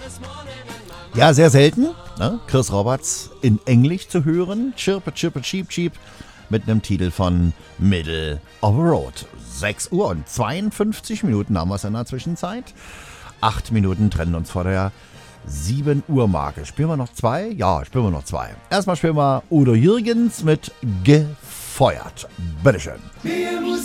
Ja, sehr selten, ne? Chris Roberts in Englisch zu hören. Chirpe, chirpe, cheep, cheep. Mit einem Titel von Middle of the Road. 6 Uhr und 52 Minuten haben wir es in der Zwischenzeit. 8 Minuten trennen uns vor der 7 Uhr Marke. Spielen wir noch 2? Ja, spielen wir noch 2. Erstmal spielen wir Udo Jürgens mit Gefeuert. Bitteschön. Mehr Musik.